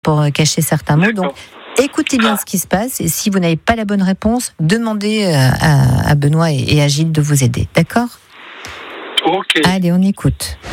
pour cacher certains mots. D'accord. Donc, écoutez bien ce qui se passe et si vous n'avez pas la bonne réponse, demandez à Benoît et à Gilles de vous aider. D'accord ? Ok. Allez, on écoute.